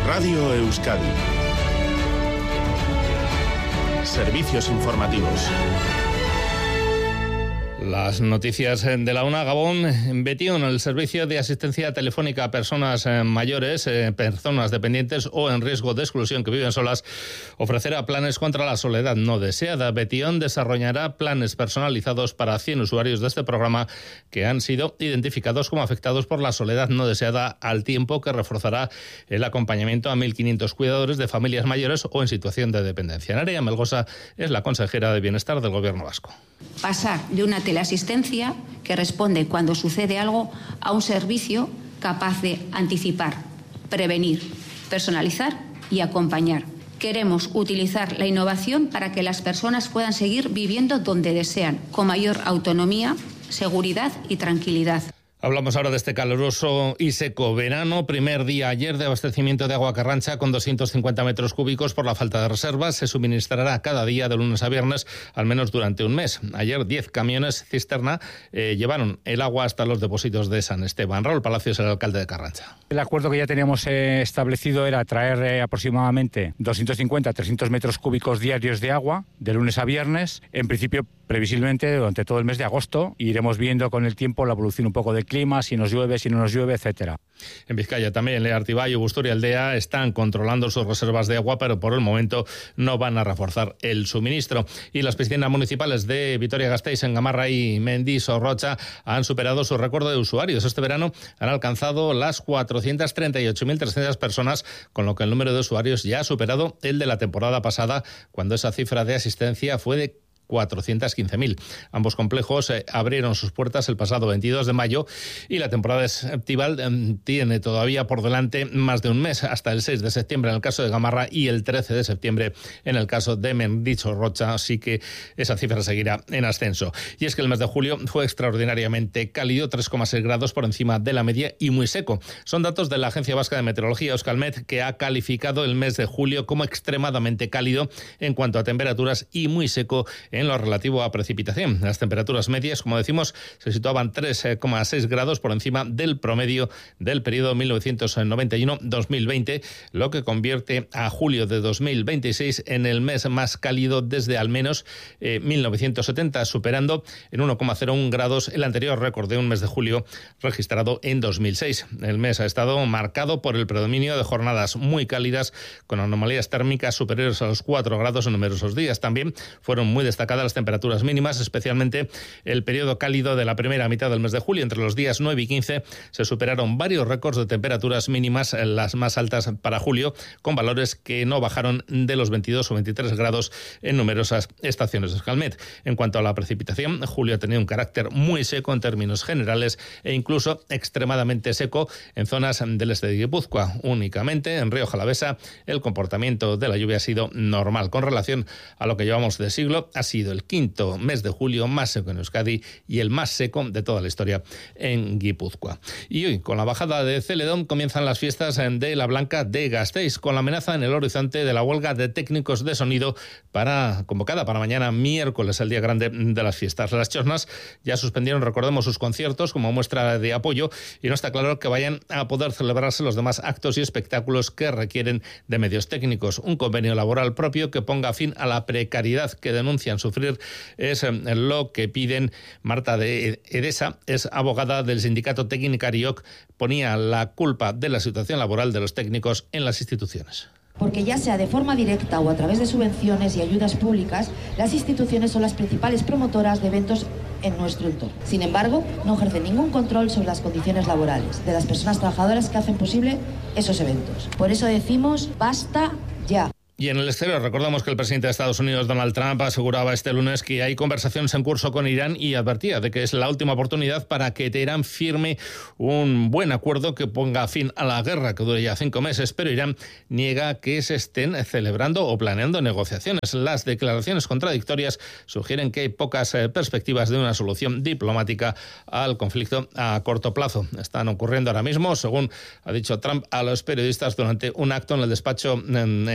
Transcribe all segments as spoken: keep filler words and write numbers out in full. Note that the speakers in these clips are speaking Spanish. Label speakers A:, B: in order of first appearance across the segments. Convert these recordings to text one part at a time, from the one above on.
A: Radio Euskadi. Servicios informativos.
B: Las noticias de la una. Gabón, Betion, el servicio de asistencia telefónica a personas mayores, eh, personas dependientes o en riesgo de exclusión que viven solas, ofrecerá planes contra la soledad no deseada. Betion desarrollará planes personalizados para cien usuarios de este programa que han sido identificados como afectados por la soledad no deseada, al tiempo que reforzará el acompañamiento a mil quinientos cuidadores de familias mayores o en situación de dependencia. Nerea Melgosa es la consejera de Bienestar del Gobierno vasco.
C: Pasar de una teleasistencia que responde cuando sucede algo a un servicio capaz de anticipar, prevenir, personalizar y acompañar. Queremos utilizar la innovación para que las personas puedan seguir viviendo donde desean, con mayor autonomía, seguridad y tranquilidad.
B: Hablamos ahora de este caluroso y seco verano. Primer día ayer de abastecimiento de agua Carrancha con doscientos cincuenta metros cúbicos por la falta de reservas. Se suministrará cada día de lunes a viernes, al menos durante un mes. Ayer diez camiones cisterna eh, llevaron el agua hasta los depósitos de San Esteban. Raúl Palacios, el alcalde de Carrancha.
D: El acuerdo que ya teníamos eh, establecido era traer eh, aproximadamente doscientos cincuenta a trescientos metros cúbicos diarios de agua de lunes a viernes. En principio, previsiblemente durante todo el mes de agosto. Iremos viendo con el tiempo la evolución un poco del clima, si nos llueve, si no nos llueve, etcétera.
B: En Vizcaya también, Leartibai, Bustoria y Aldea están controlando sus reservas de agua, pero por el momento no van a reforzar el suministro. Y las piscinas municipales de Vitoria-Gasteiz, en Gamarra y Mendizorrocha han superado su récord de usuarios. Este verano han alcanzado las cuatrocientas treinta y ocho mil trescientas personas, con lo que el número de usuarios ya ha superado el de la temporada pasada, cuando esa cifra de asistencia fue de cuatrocientos quince mil. Ambos complejos eh, abrieron sus puertas el pasado veintidós de mayo y la temporada estival eh, tiene todavía por delante más de un mes, hasta el seis de septiembre en el caso de Gamarra y el trece de septiembre en el caso de Mendizorrocha, así que esa cifra seguirá en ascenso. Y es que el mes de julio fue extraordinariamente cálido, tres coma seis grados por encima de la media y muy seco. Son datos de la Agencia Vasca de Meteorología, Euskalmet, que ha calificado el mes de julio como extremadamente cálido en cuanto a temperaturas y muy seco en lo relativo a precipitación. Las temperaturas medias, como decimos, se situaban tres coma seis grados por encima del promedio del periodo mil novecientos noventa y uno a dos mil veinte, lo que convierte a julio de dos mil veintiséis en el mes más cálido desde al menos eh, mil novecientos setenta, superando en uno coma cero uno grados el anterior récord de un mes de julio registrado en dos mil seis. El mes ha estado marcado por el predominio de jornadas muy cálidas, con anomalías térmicas superiores a los cuatro grados en numerosos días. También fueron muy destacadas las temperaturas mínimas, especialmente el periodo cálido de la primera mitad del mes de julio. Entre los días nueve y quince se superaron varios récords de temperaturas mínimas, las más altas para julio, con valores que no bajaron de los veintidós o veintitrés grados en numerosas estaciones de Euskalmet. En cuanto a la precipitación, julio ha tenido un carácter muy seco en términos generales e incluso extremadamente seco en zonas del este de Guipúzcoa. Únicamente en Rioja Alavesa el comportamiento de la lluvia ha sido normal. Con relación a lo que llevamos de siglo, ha sido el quinto mes de julio más seco en Euskadi y el más seco de toda la historia en Guipúzcoa. Y hoy, con la bajada de Celedón, comienzan las fiestas de la Blanca de Gasteiz, con la amenaza en el horizonte de la huelga de técnicos de sonido para convocada para mañana miércoles, el día grande de las fiestas. Las chosnas ya suspendieron, recordemos, sus conciertos como muestra de apoyo y no está claro que vayan a poder celebrarse los demás actos y espectáculos que requieren de medios técnicos. Un convenio laboral propio que ponga fin a la precariedad que denuncian sufrir es lo que piden. Marta de Edesa es abogada del sindicato Teknikariook, ponía la culpa de la situación laboral de los técnicos en las instituciones.
E: Porque ya sea de forma directa o a través de subvenciones y ayudas públicas, las instituciones son las principales promotoras de eventos en nuestro entorno. Sin embargo, no ejercen ningún control sobre las condiciones laborales de las personas trabajadoras que hacen posible esos eventos. Por eso decimos, basta ya.
B: Y en el exterior, recordamos que el presidente de Estados Unidos, Donald Trump, aseguraba este lunes que hay conversaciones en curso con Irán y advertía de que es la última oportunidad para que Teherán firme un buen acuerdo que ponga fin a la guerra, que dure ya cinco meses, pero Irán niega que se estén celebrando o planeando negociaciones. Las declaraciones contradictorias sugieren que hay pocas perspectivas de una solución diplomática al conflicto a corto plazo. Están ocurriendo ahora mismo, según ha dicho Trump a los periodistas durante un acto en el despacho en, en la Casa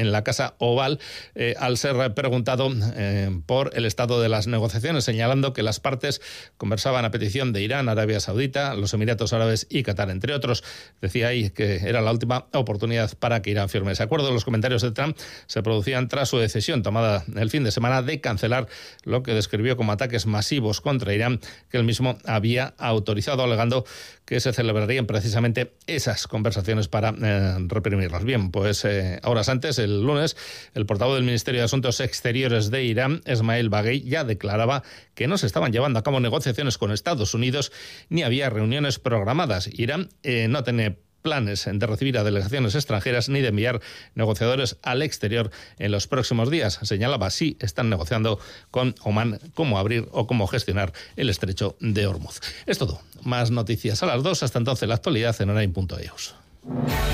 B: casa Oval eh, al ser preguntado eh, por el estado de las negociaciones, señalando que las partes conversaban a petición de Irán, Arabia Saudita, los Emiratos Árabes y Qatar, entre otros. Decía ahí que era la última oportunidad para que Irán firme ese acuerdo. Los comentarios de Trump se producían tras su decisión tomada el fin de semana de cancelar lo que describió como ataques masivos contra Irán, que él mismo había autorizado, alegando que se celebrarían precisamente esas conversaciones para eh, reprimirlos. Bien, pues eh, horas antes, el lunes, el portavoz del Ministerio de Asuntos Exteriores de Irán, Esmail Baghei, ya declaraba que no se estaban llevando a cabo negociaciones con Estados Unidos ni había reuniones programadas. Irán eh, no tiene planes de recibir a delegaciones extranjeras ni de enviar negociadores al exterior en los próximos días. Señalaba, sí están negociando con Omán cómo abrir o cómo gestionar el estrecho de Hormuz. Es todo. Más noticias a las dos. Hasta entonces, la actualidad en online punto e u.